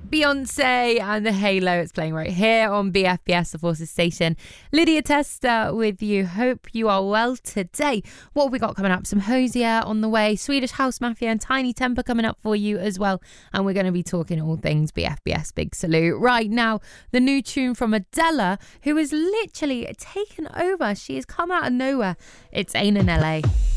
Beyonce and the Halo. It's playing right here on BFBS, the Forces Station. Lydia Testa with you. Hope you are well today. What have we got coming up? Some Hosier on the way, Swedish House Mafia and Tiny Temper coming up for you as well. And we're going to be talking all things BFBS. Big salute. Right now, the new tune from Adela, who has literally taken over. She has come out of nowhere. It's Ain't in LA.